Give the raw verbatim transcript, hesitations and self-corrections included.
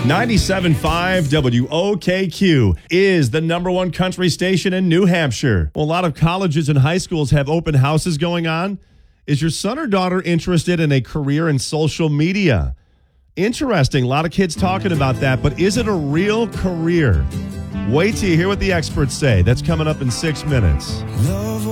ninety-seven point five W O K Q is the number one country station in New Hampshire. Well, a lot of colleges and high schools have open houses going on. Is your son or daughter interested in a career in social media? Interesting. A lot of kids talking about that, but is it a real career? Wait till you hear what the experts say. That's coming up in six minutes.